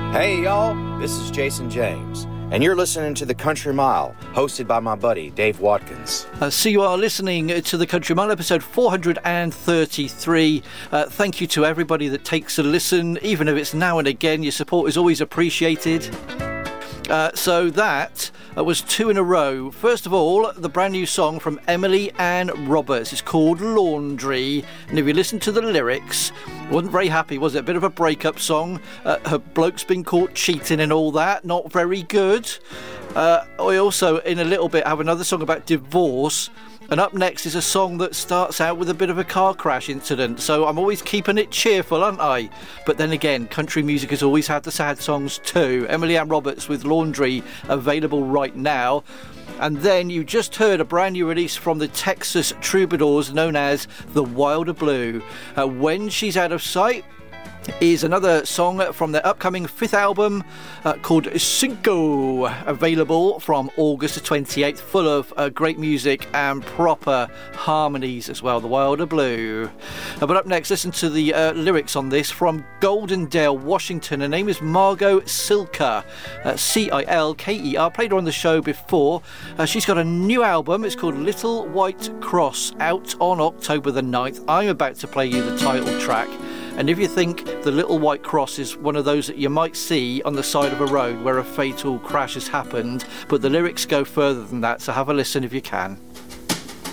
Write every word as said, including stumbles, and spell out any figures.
Hey y'all, this is Jason James, and you're listening to The Country Mile, hosted by my buddy Dave Watkins. Uh, so you are listening to The Country Mile, episode four hundred thirty-three. Uh, thank you to everybody that takes a listen, even if it's now and again. Your support is always appreciated. Uh, so that uh, was two in a row. First of all, the brand new song from Emily Ann Roberts. It's called Laundry. And if you listen to the lyrics, wasn't very happy, was it? A bit of a breakup song. Uh, her bloke's been caught cheating and all that. Not very good. Uh, I also, in a little bit, have another song about divorce. And up next is a song that starts out with a bit of a car crash incident. So I'm always keeping it cheerful, aren't I? But then again, country music has always had the sad songs too. Emily Ann Roberts with Laundry, available right now. And then you just heard a brand new release from the Texas Troubadours known as The Wilder Blue. Uh, When She's Out of Sight is another song from their upcoming fifth album uh, called Cinco, available from August the twenty-eighth, full of uh, great music and proper harmonies as well, The Wilder Blue. Uh, but up next, listen to the uh, lyrics on this from Goldendale, Washington. Her name is Margot Cilker, uh, C I L K E R. Played her on the show before. Uh, she's got a new album, it's called Little White Cross, out on October the ninth. I'm about to play you the title track. And if you think the Little White Cross is one of those that you might see on the side of a road where a fatal crash has happened, but the lyrics go further than that, so have a listen if you can.